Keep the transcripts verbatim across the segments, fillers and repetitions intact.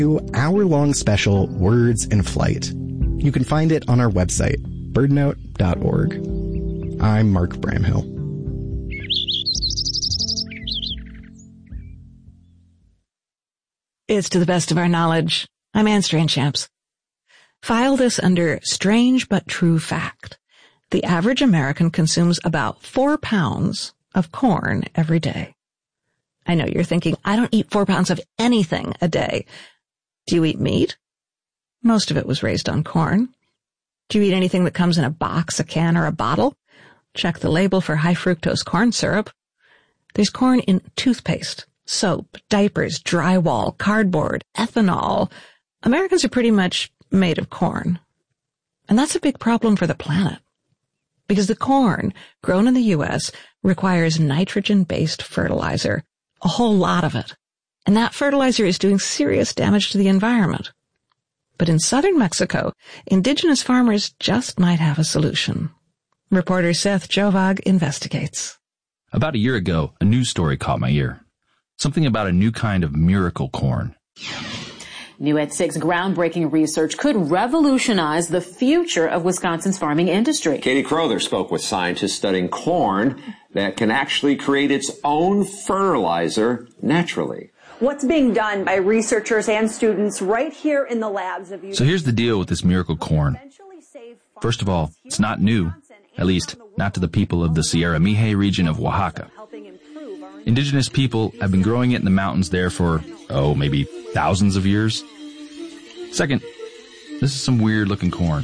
hour-long special Words in Flight. You can find it on our website, birdnote dot org. I'm Mark Bramhill. It's to the best of our knowledge. I'm Anne Strainchamps. File this under strange but true fact. The average American consumes about four pounds of corn every day. I know you're thinking, I don't eat four pounds of anything a day. Do you eat meat? Most of it was raised on corn. Do you eat anything that comes in a box, a can, or a bottle? Check the label for high fructose corn syrup. There's corn in toothpaste, soap, diapers, drywall, cardboard, ethanol. Americans are pretty much made of corn. And that's a big problem for the planet. Because the corn grown in the U S requires nitrogen-based fertilizer, a whole lot of it. And that fertilizer is doing serious damage to the environment. But in southern Mexico, indigenous farmers just might have a solution. Reporter Seth Jovag investigates. About a year ago, a news story caught my ear. Something about a new kind of miracle corn. New at six, groundbreaking research could revolutionize the future of Wisconsin's farming industry. Katie Crowther spoke with scientists studying corn that can actually create its own fertilizer naturally. What's being done by researchers and students right here in the labs of U. So here's the deal with this miracle corn. First of all, it's not new, at least not to the people of the Sierra Mije region of Oaxaca. Indigenous people have been growing it in the mountains there for, oh, maybe thousands of years. Second, this is some weird-looking corn.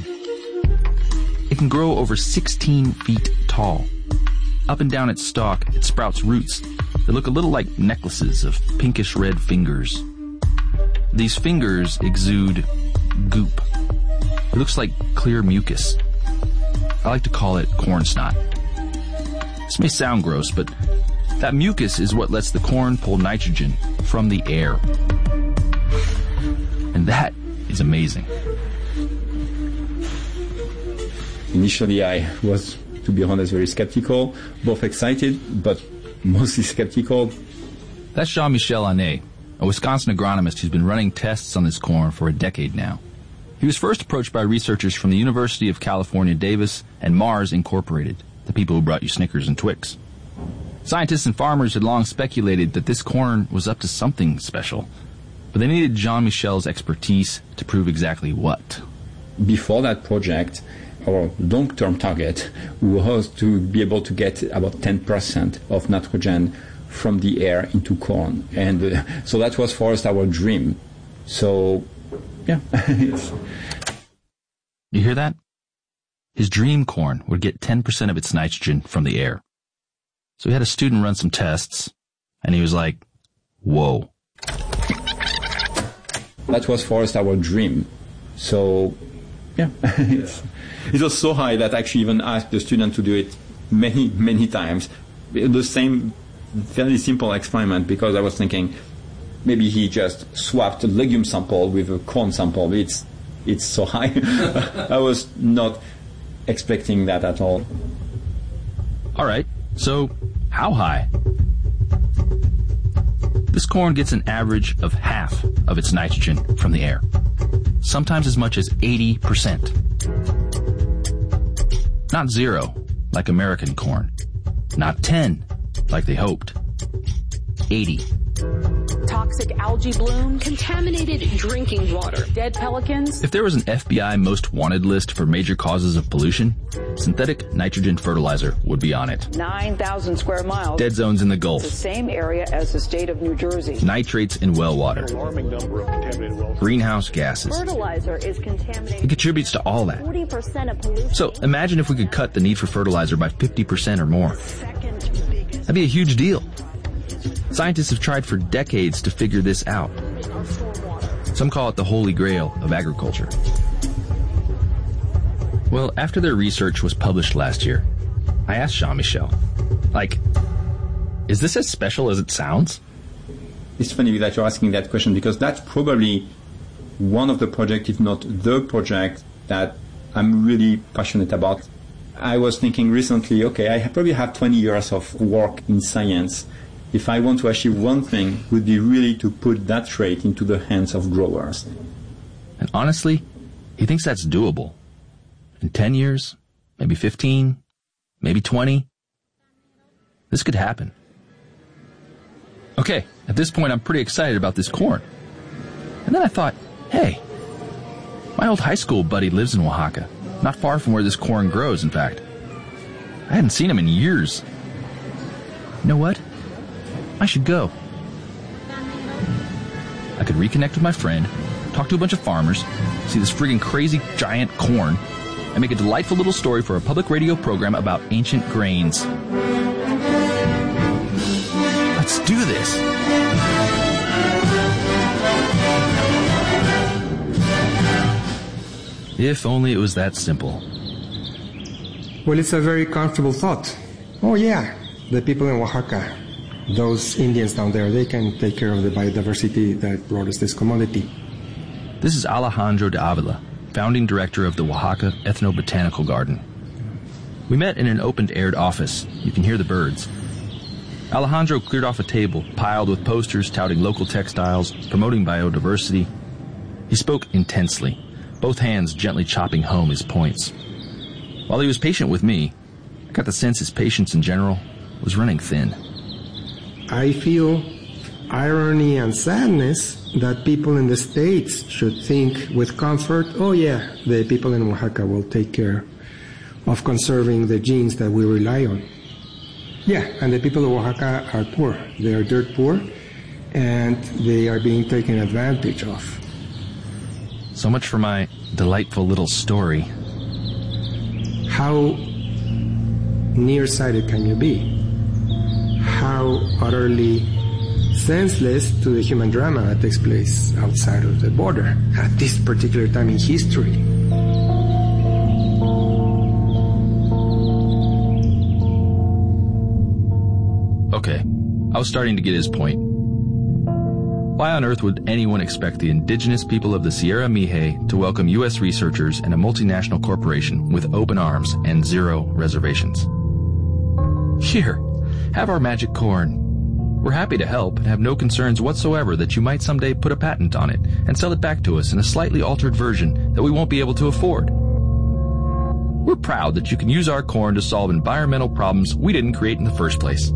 It can grow over sixteen feet tall. Up and down its stalk, it sprouts roots that look a little like necklaces of pinkish-red fingers. These fingers exude goop. It looks like clear mucus. I like to call it corn snot. This may sound gross, but that mucus is what lets the corn pull nitrogen from the air. And that is amazing. Initially, I was, to be honest, very skeptical, both excited, but mostly skeptical. That's Jean-Michel Anne, a Wisconsin agronomist who's been running tests on this corn for a decade now. He was first approached by researchers from the University of California, Davis, and Mars Incorporated, the people who brought you Snickers and Twix. Scientists and farmers had long speculated that this corn was up to something special, but they needed Jean-Michel's expertise to prove exactly what. Before that project, our long-term target was to be able to get about ten percent of nitrogen from the air into corn. And uh, so that was for us our dream. So, yeah. You hear that? His dream corn would get ten percent of its nitrogen from the air. So he had a student run some tests, and he was like, whoa. That was for us our dream. So, yeah. It was so high that I actually even asked the student to do it many, many times. The same fairly simple experiment, because I was thinking maybe he just swapped a legume sample with a corn sample. It's, it's so high. I was not expecting that at all. All right, so how high? This corn gets an average of half of its nitrogen from the air, sometimes as much as eighty percent. Not zero, like American corn. Not ten, like they hoped. eighty. Toxic algae blooms, contaminated drinking water, dead pelicans. If there was an F B I most wanted list for major causes of pollution, synthetic nitrogen fertilizer would be on it. nine thousand square miles. Dead zones in the Gulf. The same area as the state of New Jersey. Nitrates in well water. Alarming number of contaminated wells. Greenhouse gases. Fertilizer is contaminated. It contributes to all that. forty percent of pollution. So imagine if we could cut the need for fertilizer by fifty percent or more. That'd be a huge deal. Scientists have tried for decades to figure this out. Some call it the holy grail of agriculture. Well, after their research was published last year, I asked Jean-Michel, like, is this as special as it sounds? It's funny that you're asking that question, because that's probably one of the projects, if not the project, that I'm really passionate about. I was thinking recently, okay, I probably have twenty years of work in science, if I want to achieve one thing, would be really to put that trait into the hands of growers. And honestly, he thinks that's doable. In ten years, maybe fifteen, maybe twenty, this could happen. Okay, at this point I'm pretty excited about this corn. And then I thought, hey, my old high school buddy lives in Oaxaca, not far from where this corn grows, in fact. I hadn't seen him in years. You know what? I should go. I could reconnect with my friend, talk to a bunch of farmers, see this friggin' crazy giant corn, and make a delightful little story for a public radio program about ancient grains. Let's do this. If only it was that simple. Well, it's a very comfortable thought. Oh yeah, the people in Oaxaca, those Indians down there, they can take care of the biodiversity that brought us this commodity. This is Alejandro de Avila, founding director of the Oaxaca Ethnobotanical Garden. We met in an open-aired office. You can hear the birds. Alejandro cleared off a table piled with posters touting local textiles, promoting biodiversity. He spoke intensely, both hands gently chopping home his points. While he was patient with me, I got the sense his patience in general was running thin. I feel irony and sadness that people in the States should think with comfort, oh yeah, the people in Oaxaca will take care of conserving the genes that we rely on. Yeah, and the people of Oaxaca are poor. They are dirt poor, and they are being taken advantage of. So much for my delightful little story. How nearsighted can you be? How utterly senseless to the human drama that takes place outside of the border at this particular time in history. Okay, I was starting to get his point. Why on earth would anyone expect the indigenous people of the Sierra Mixe to welcome U S researchers and a multinational corporation with open arms and zero reservations? Here, have our magic corn. We're happy to help and have no concerns whatsoever that you might someday put a patent on it and sell it back to us in a slightly altered version that we won't be able to afford. We're proud that you can use our corn to solve environmental problems we didn't create in the first place.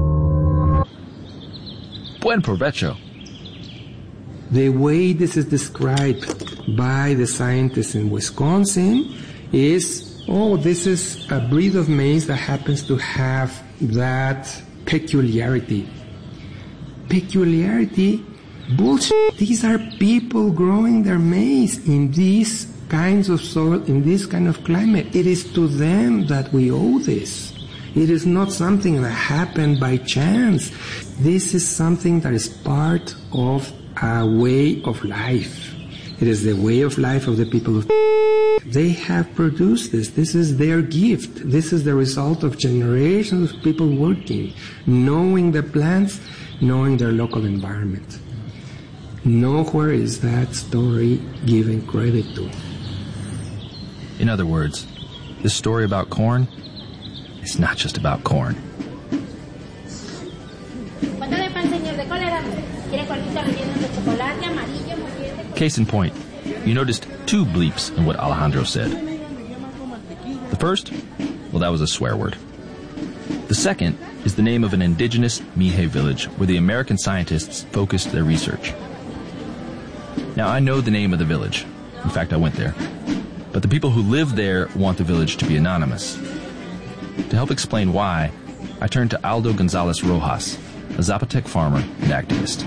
Buen provecho. The way this is described by the scientists in Wisconsin is, oh, this is a breed of maize that happens to have that peculiarity. Peculiarity? Bullshit. These are people growing their maize in these kinds of soil, in this kind of climate. It is to them that we owe this. It is not something that happened by chance. This is something that is part of a way of life. It is the way of life of the people of they have produced this. This is their gift. This is the result of generations of people working, knowing the plants, knowing their local environment. Nowhere is that story given credit to. In other words, this story about corn, it's not just about corn. Case in point, you noticed two bleeps in what Alejandro said. The first, well, that was a swear word. The second is the name of an indigenous Mixe village where the American scientists focused their research. Now, I know the name of the village. In fact, I went there. But the people who live there want the village to be anonymous. To help explain why, I turned to Aldo Gonzalez Rojas, a Zapotec farmer and activist.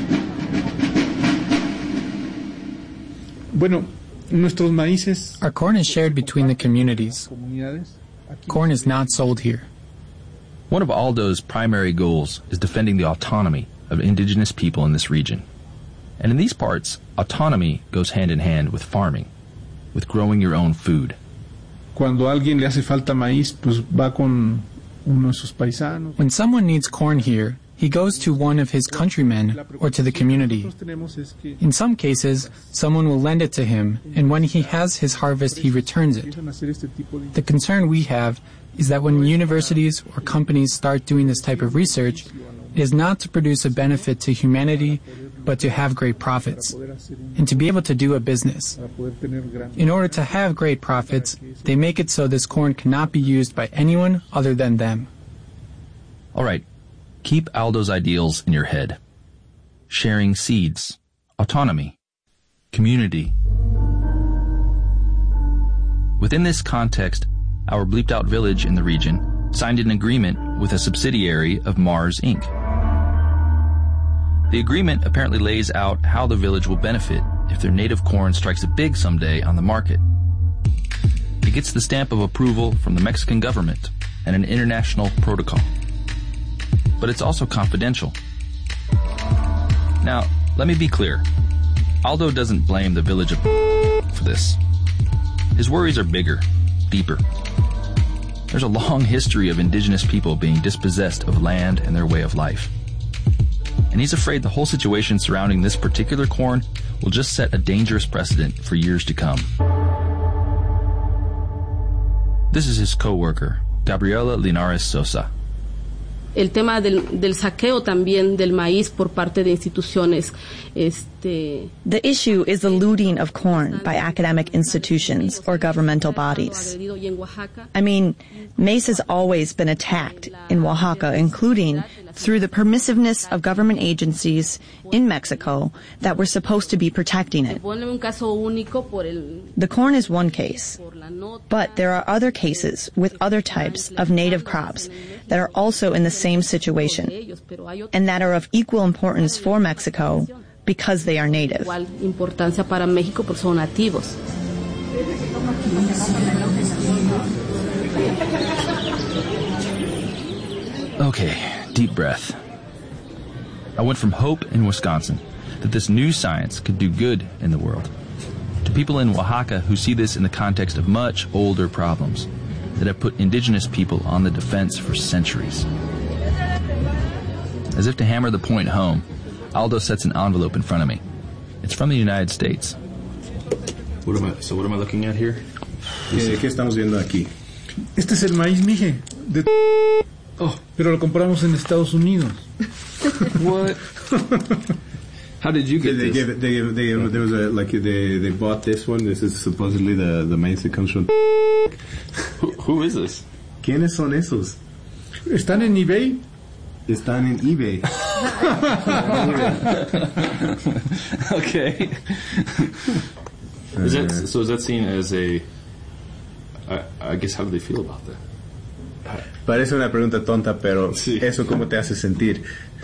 Bueno, nuestros maíces. Our corn is shared between the communities. Corn is not sold here. One of Aldo's primary goals is defending the autonomy of indigenous people in this region. And in these parts, autonomy goes hand in hand with farming, with growing your own food. Cuando a alguien le hace falta maíz, pues va con uno de sus paisanos. When someone needs corn here, he goes to one of his countrymen or to the community. In some cases, someone will lend it to him, and when he has his harvest, he returns it. The concern we have is that when universities or companies start doing this type of research, is not to produce a benefit to humanity, but to have great profits, and to be able to do a business. In order to have great profits, they make it so this corn cannot be used by anyone other than them. All right, keep Aldo's ideals in your head. Sharing seeds, autonomy, community. Within this context, our bleeped-out village in the region signed an agreement with a subsidiary of Mars, Incorporated. The agreement apparently lays out how the village will benefit if their native corn strikes it big someday on the market. It gets the stamp of approval from the Mexican government and an international protocol. But it's also confidential. Now, let me be clear. Aldo doesn't blame the village of for this. His worries are bigger, deeper. There's a long history of indigenous people being dispossessed of land and their way of life. And he's afraid the whole situation surrounding this particular corn will just set a dangerous precedent for years to come. This is his co-worker, Gabriela Linares Sosa. El tema del, del saqueo también del maíz por parte de instituciones. Este, the issue is the looting of corn by academic institutions or governmental bodies. I mean, maize has always been attacked in Oaxaca, including through the permissiveness of government agencies in Mexico that were supposed to be protecting it. The corn is one case, but there are other cases with other types of native crops that are also in the same situation and that are of equal importance for Mexico because they are native. Okay, deep breath. I went from hope in Wisconsin that this new science could do good in the world to people in Oaxaca who see this in the context of much older problems that have put indigenous people on the defense for centuries. As if to hammer the point home, Aldo sets an envelope in front of me. It's from the United States. What am I, so what am I looking at here? ¿Qué, ¿Qué estamos viendo aquí? Este es el maíz mije. De oh, pero lo compramos en Estados Unidos. What? How did you get they, this? They, they, they, they, there was a like they they bought this one. This is supposedly the the maíz that comes from. Who, who is this? ¿Quiénes son esos? Están en eBay. Están en eBay. Okay. Is that, so is that seen as a? I, I guess how do they feel about that? Parece una pregunta tonta, pero sí. ¿Eso cómo te hace sentir?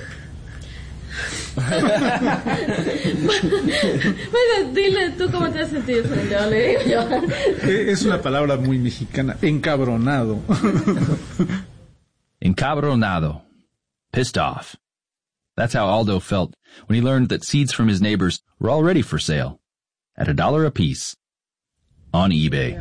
Bueno, dile tú cómo te has sentido, yo le digo yo. Es una palabra muy mexicana, encabronado. Encabronado. Pissed off. That's how Aldo felt when he learned that seeds from his neighbors were already for sale at a dollar a piece on eBay.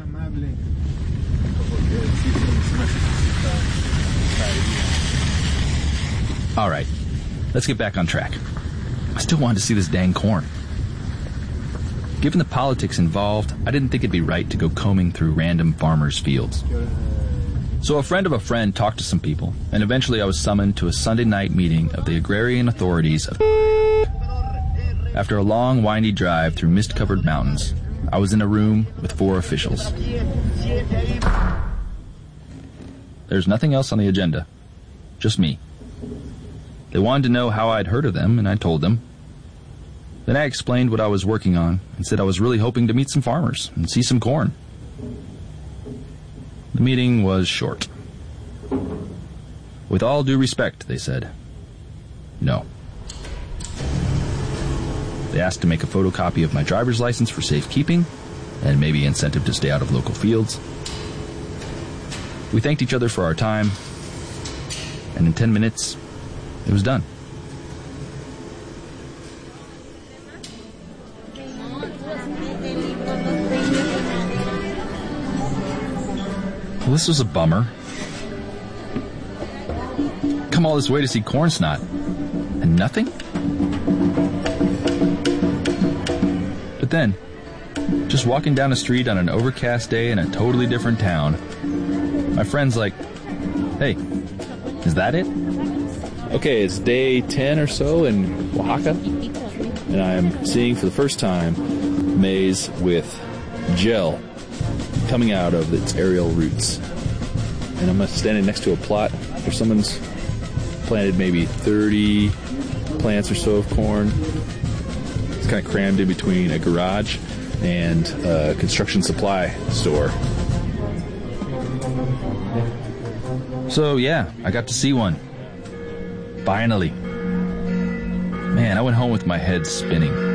All right, let's get back on track. I still wanted to see this dang corn. Given the politics involved, I didn't think it'd be right to go combing through random farmers' fields. So a friend of a friend talked to some people, and eventually I was summoned to a Sunday night meeting of the agrarian authorities of... After a long, windy drive through mist-covered mountains, I was in a room with four officials. There's nothing else on the agenda, just me. They wanted to know how I'd heard of them, and I told them. Then I explained what I was working on and said I was really hoping to meet some farmers and see some corn. The meeting was short. With all due respect, they said, no. They asked to make a photocopy of my driver's license for safekeeping and maybe incentive to stay out of local fields. We thanked each other for our time, and in ten minutes, it was done. Well, this was a bummer. Come all this way to see corn snot, and nothing? But then, just walking down the street on an overcast day in a totally different town, my friend's like, hey, is that it? Okay, it's day ten or so in Oaxaca, and I'm seeing for the first time maize with gel coming out of its aerial roots. And I'm standing next to a plot where someone's planted maybe thirty plants or so of corn. It's kind of crammed in between a garage and a construction supply store. So yeah, I got to see one. Finally. Man, I went home with my head spinning.